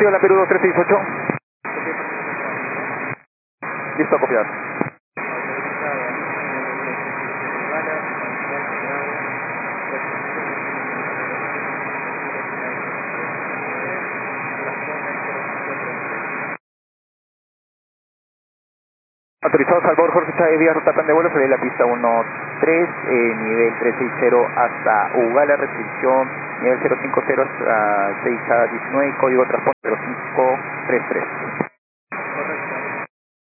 recibe la Perú 2368. Listo a copiar. Autorizado Salvador Jorge Chávez Díaz, ruta plan de vuelo sobre la pista 13, nivel 360 hasta Ugala, restricción nivel 050 hasta 6 a 19, código transporte 0533.